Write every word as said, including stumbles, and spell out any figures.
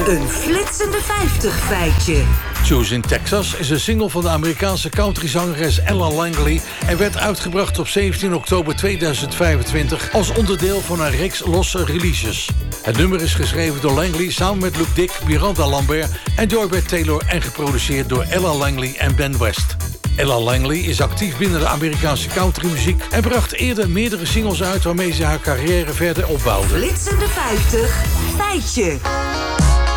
Een flitsende vijftig feitje. Choose in Texas is een single van de Amerikaanse countryzangeres Ella Langley en werd uitgebracht op zeventien oktober tweeduizend vijfentwintig als onderdeel van een reeks losse releases. Het nummer is geschreven door Langley samen met Luke Dick, Miranda Lambert en Joybert Taylor en geproduceerd door Ella Langley en Ben West. Ella Langley is actief binnen de Amerikaanse countrymuziek en bracht eerder meerdere singles uit waarmee ze haar carrière verder opbouwde. Flitsende vijftig feitje.